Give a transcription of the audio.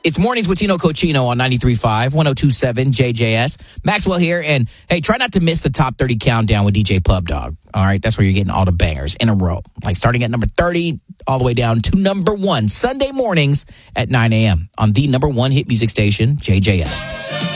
It's Mornings with Tino Cochino on 93.5, 102.7 JJS. Maxwell here, and hey, try not to miss the top 30 countdown with DJ Pub Dog. All right, that's where you're getting all the bangers in a row. Like starting at number 30 all the way down to number 1, Sunday mornings at 9 a.m. on the number 1 hit music station, JJS.